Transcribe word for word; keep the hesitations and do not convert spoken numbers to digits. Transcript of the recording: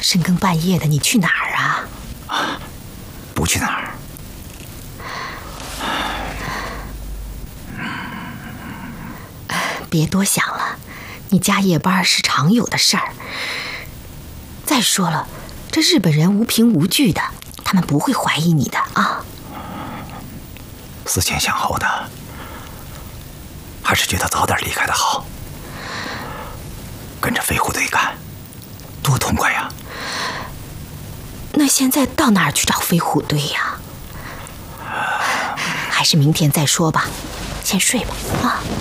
深更半夜的，你去哪儿啊？ 啊，不去哪儿。 别多想了，你加夜班是常有的事儿。再说了，这日本人无凭无据的，他们不会怀疑你的啊。 思前想后的，还是觉得早点离开的好。跟着飞虎队干，多痛快呀！ 那现在到哪儿去找飞虎队呀？还是明天再说吧，先睡吧啊。